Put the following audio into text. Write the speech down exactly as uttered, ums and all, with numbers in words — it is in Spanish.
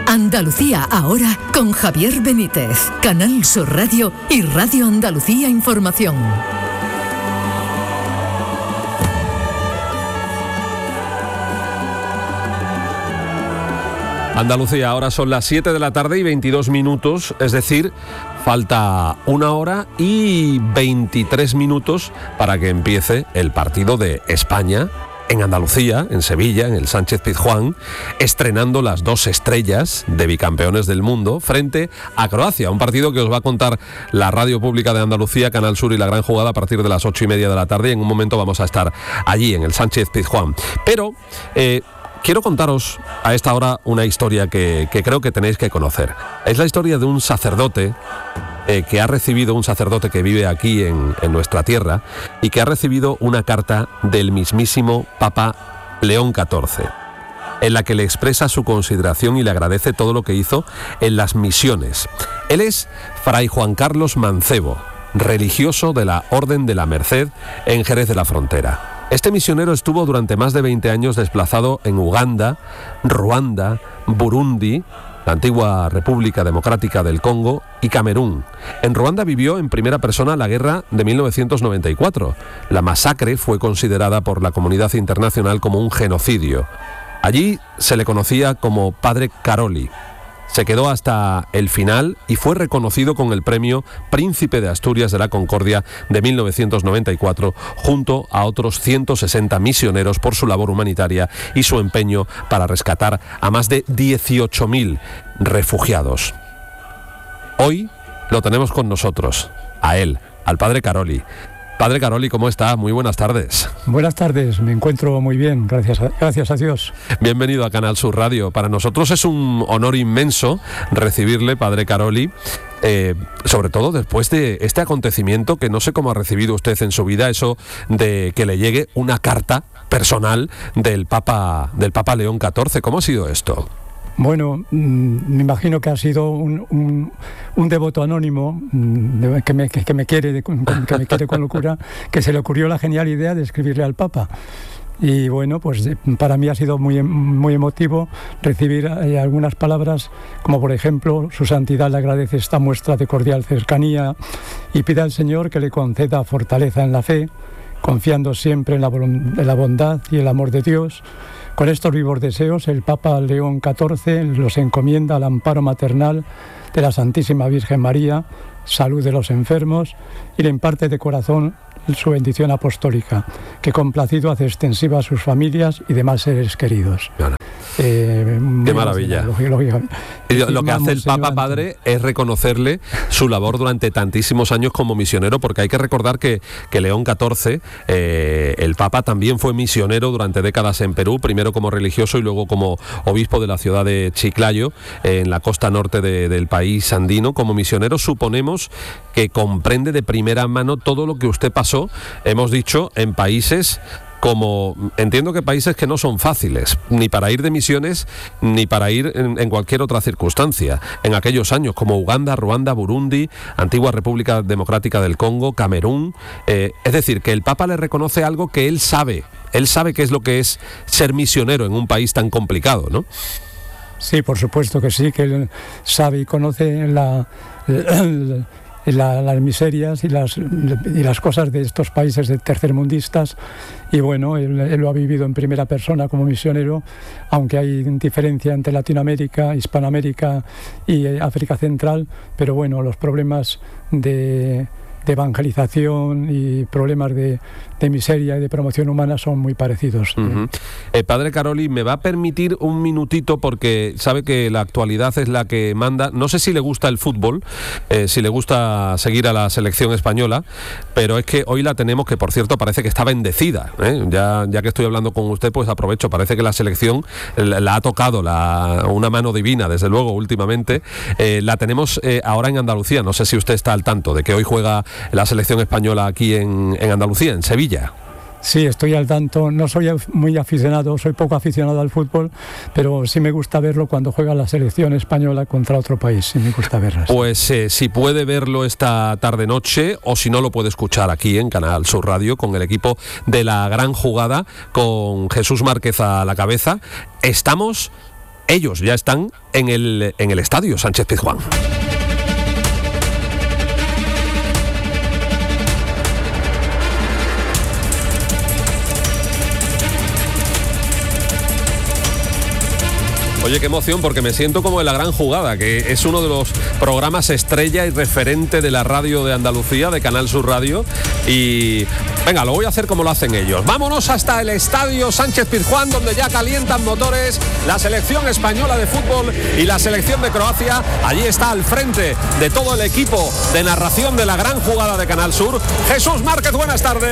Andalucía ahora con Javier Benítez, Canal Sur Radio y Radio Andalucía Información. Andalucía, ahora son las siete de la tarde y veintidós minutos, es decir, falta una hora y veintitrés minutos para que empiece el partido de España en Andalucía, en Sevilla, en el Sánchez Pizjuán, estrenando las dos estrellas de bicampeones del mundo frente a Croacia, un partido que os va a contar la Radio Pública de Andalucía, Canal Sur y La Gran Jugada a partir de las ocho y media de la tarde, y en un momento vamos a estar allí en el Sánchez Pizjuán. Pero eh, quiero contaros a esta hora una historia que, que creo que tenéis que conocer. Es la historia de un sacerdote eh, que ha recibido, un sacerdote que vive aquí en, en nuestra tierra, y que ha recibido una carta del mismísimo Papa León catorce, en la que le expresa su consideración y le agradece todo lo que hizo en las misiones. Él es Fray Juan Carlos Mancebo, religioso de la Orden de la Merced en Jerez de la Frontera. Este misionero estuvo durante más de veinte años desplazado en Uganda, Ruanda, Burundi, la antigua República Democrática del Congo, y Camerún. En Ruanda vivió en primera persona la guerra de mil novecientos noventa y cuatro. La masacre fue considerada por la comunidad internacional como un genocidio. Allí se le conocía como Padre Caroli. Se quedó hasta el final y fue reconocido con el premio Príncipe de Asturias de la Concordia de mil novecientos noventa y cuatro, junto a otros ciento sesenta misioneros por su labor humanitaria y su empeño para rescatar a más de dieciocho mil refugiados. Hoy lo tenemos con nosotros, a él, al Padre Caroli. Padre Caroli, ¿cómo está? Muy buenas tardes. Buenas tardes, me encuentro muy bien, gracias a, gracias a Dios. Bienvenido a Canal Sur Radio. Para nosotros es un honor inmenso recibirle, Padre Caroli, eh, sobre todo después de este acontecimiento que no sé cómo ha recibido usted en su vida, eso de que le llegue una carta personal del Papa, del Papa León catorce. ¿Cómo ha sido esto? Bueno, me imagino que ha sido un, un, un devoto anónimo que me, que me quiere, que me quiere con locura, que se le ocurrió la genial idea de escribirle al Papa. Y bueno, pues para mí ha sido muy, muy emotivo recibir algunas palabras, como por ejemplo: su santidad le agradece esta muestra de cordial cercanía y pide al Señor que le conceda fortaleza en la fe, confiando siempre en la, en la bondad y el amor de Dios. Con estos vivos deseos, el Papa León catorce los encomienda al amparo maternal de la Santísima Virgen María, salud de los enfermos, y le imparte de corazón su bendición apostólica, que complacido hace extensiva a sus familias y demás seres queridos. Claro. Eh, Qué maravilla. Y lo que hace el Papa, Padre, es reconocerle su labor durante tantísimos años como misionero, porque hay que recordar que, que León catorce, eh, el Papa, también fue misionero durante décadas en Perú, primero como religioso y luego como obispo de la ciudad de Chiclayo, eh, en la costa norte de, del país andino. Como misionero suponemos que comprende de primera mano todo lo que usted pasó, hemos dicho, en países como, entiendo que países que no son fáciles, ni para ir de misiones, ni para ir en, en cualquier otra circunstancia, en aquellos años, como Uganda, Ruanda, Burundi, antigua República Democrática del Congo, Camerún. Eh, es decir, que el Papa le reconoce algo que él sabe, él sabe qué es lo que es ser misionero en un país tan complicado, ¿no? Sí, por supuesto que sí, que él sabe y conoce la... la La, las miserias y las, y las cosas de estos países de tercermundistas, y bueno, él, él lo ha vivido en primera persona como misionero, aunque hay diferencia entre Latinoamérica, Hispanoamérica y África Central, pero bueno, los problemas de, de evangelización y problemas de, de miseria y de promoción humana son muy parecidos. Uh-huh. eh, Padre Caroli, ¿me va a permitir un minutito? Porque sabe que la actualidad es la que manda. No sé si le gusta el fútbol, eh, si le gusta seguir a la selección española, pero es que hoy la tenemos, que por cierto parece que está bendecida, ¿eh? ya, ya que estoy hablando con usted, pues aprovecho, parece que la selección la, la ha tocado la, una mano divina, desde luego, últimamente. Eh, la tenemos eh, ahora en Andalucía. No sé si usted está al tanto de que hoy juega la selección española aquí en, en Andalucía, en Sevilla. Sí, estoy al tanto. No soy muy aficionado, soy poco aficionado al fútbol, pero sí me gusta verlo cuando juega la selección española contra otro país. Sí me gusta verlo. Pues eh, si puede verlo esta tarde-noche, o si no, lo puede escuchar aquí en Canal Sur Radio con el equipo de La Gran Jugada, con Jesús Márquez a la cabeza. Estamos ellos ya están en el, en el estadio Sánchez Pizjuán. Oye, qué emoción, porque me siento como en La Gran Jugada, que es uno de los programas estrella y referente de la radio de Andalucía, de Canal Sur Radio. Y venga, lo voy a hacer como lo hacen ellos. Vámonos hasta el estadio Sánchez Pizjuán, donde ya calientan motores la selección española de fútbol y la selección de Croacia. Allí está al frente de todo el equipo de narración de La Gran Jugada de Canal Sur, Jesús Márquez. Buenas tardes.